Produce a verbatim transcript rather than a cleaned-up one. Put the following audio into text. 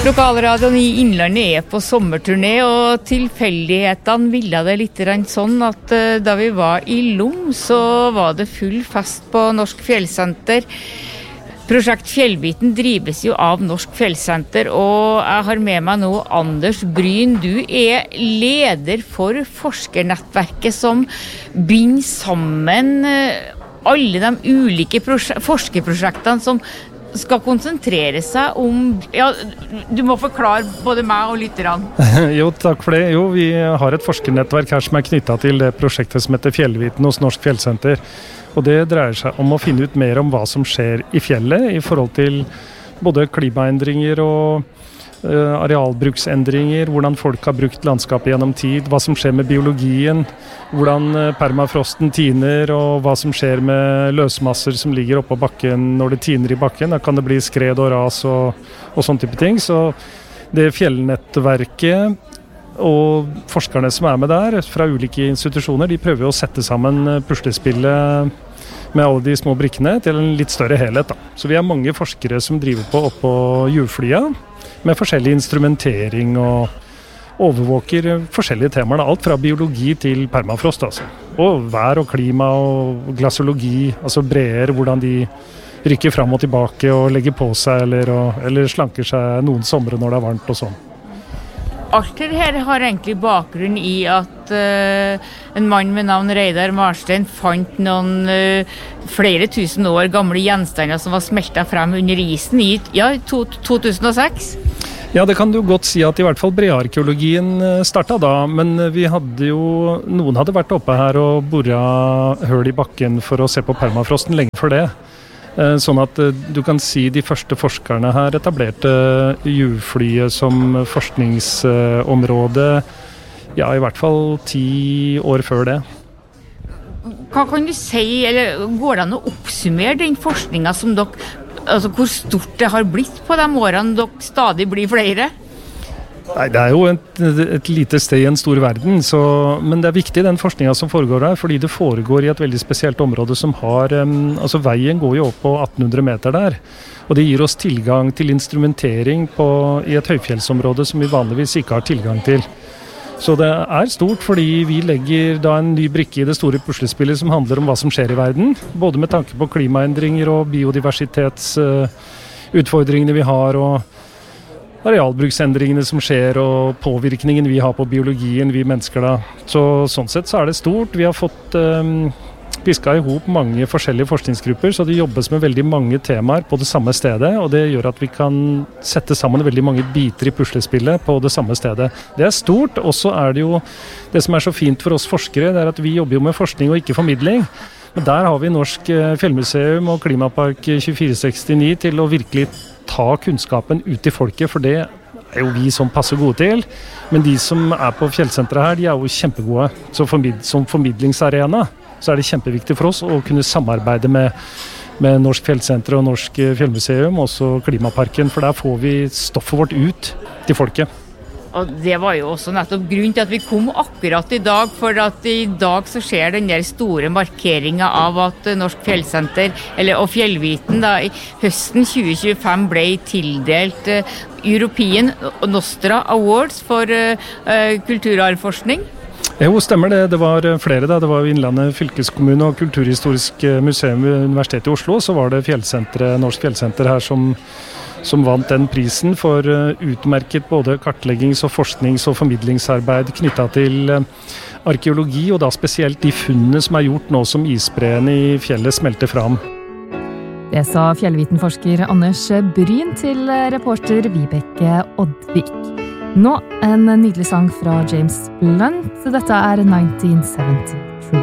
Lokalradioen i Innlandet er på sommerturné, og tilfeldighetene ville det litt sånn at da vi var i Lom, så var det full fest på Norsk Fjellsenter. Prosjekt Fjellbiten drives jo av Norsk Fjellsenter, og jeg har med meg nå Anders Bryn. Du er leder for forskernettverket som binder sammen alle de ulike prosje- forskerprosjektene som skal konsentrere seg om, ja, du må forklare både meg og lytterne. Jo, takk for det. Jo, vi har et forskernettverk her som er knyttet til det prosjektet som heter Fjellbiten hos Norsk Fjellsenter. Og det dreier seg om å finne ut mer om hva som skjer i fjellet i forhold til både klimaendringer og uh, arealbruksendringer, hvordan folk har brukt landskapet gjennom tid, hva som skjer med biologien, hvordan permafrosten tiner, og hva som skjer med løsmasser som ligger oppå bakken når det tiner i bakken. Da kan det bli skred og ras og, og sånne type ting. Så det fjellnettverket og forskerne som er med der fra ulike institusjoner, de prøver å sette sammen puslespillet med alle de små brikkene til en litt større helhet, da. Så vi har mange forskere som driver på oppå hjulflya med forskjellig instrumentering og overvåker forskjellige temaer, alt fra biologi til permafrost, altså. Og vær og klima og glaciologi, altså breer, hvordan de rykker fram og tilbake og legger på seg eller, og, eller slanker seg noen somre når det er varmt og sånn. Alt det her har egentlig bakgrunn i at uh, en mann med navn Reidar Marstein fant noen uh, flere tusen år gamle gjenstander som var smeltet frem under isen i ja, to, to tusen og seks. Ja, det kan du godt si at i hvert fall brearkeologien startet da, men vi hadde jo, noen hadde vært oppe her og boret høl i bakken for å se på permafrosten lenge før det. Sånn at du kan si de første forskerne her etablerte hjulflyet som forskningsområde, ja, i hvert fall ti år før det. Hva kan du si, eller går det an å oppsummere den forskningen som dere, altså hvor stort det har blitt på de årene dere stadig blir flere? Nei, det er jo et, et lite sted i en stor verden, så, men det er viktig den forskningen som foregår her, fordi det foregår i et veldig spesielt område som har, um, altså veien går jo opp på atten hundre meter der, og det gir oss tilgang til instrumentering på, i et høyfjellsområde som vi vanligvis ikke har tilgang til. Så det er stort fordi vi legger da en ny brikke i det store puslespillet som handler om hva som skjer i verden, både med tanke på klimaendringer og biodiversitetsutfordringene uh, vi har, og arealbruksendringene som skjer, og påvirkningen vi har på biologien, vi mennesker da. Så sånn sett så er det stort. Vi har fått um, pisket ihop mange forskjellige forskningsgrupper, så det jobbes med veldig mange temaer på det samme stedet, og det gjør at vi kan sette sammen veldig mange biter i puslespillet på det samme stedet. Det er stort, og så er det jo, det som er så fint for oss forskere, det er at vi jobber jo med forskning og ikke formidling. Men der har vi Norsk Fjellmuseum og Klimapark tjuefire sekstini til å virkelig ta kunnskapen ut i folket, for det er jo vi som passer gode til. Men de som er på fjellsenteret her, de er jo kjempegode. Så formid- som formidlingsarena så er det kjempeviktig for oss å kunne samarbeide med, med Norsk Fjellsenter og Norsk Fjellmuseum, også Klimaparken, for der får vi stoffet vårt ut til folket. Og det var jo også nettopp grunnen til at vi kom akkurat i dag, for at i dag så skjer den der store markeringen av at Norsk Fjellsenter, eller, og Fjellbiten da, i høsten tjue tjuefem ble tildelt uh, European Nostra Awards for uh, kulturarvforskning. Jo, stemmer det. Det var flere da. Det var Innlandet fylkeskommune og Kulturhistorisk museum ved Universitetet i Oslo, så var det fjellsenteret, Norsk Fjellsenter her som som vant den prisen for utmerket både kartleggings- og forsknings- og formidlingsarbeid knyttet til arkeologi, og da spesielt de funnene som er gjort nå som isbreen i fjellet smelter fram. Det sa fjellvitenforsker Anders Bryn til reporter Vibeke Oddvik. Nå en nydelig sang fra James Blunt. Dette er nineteen seventy.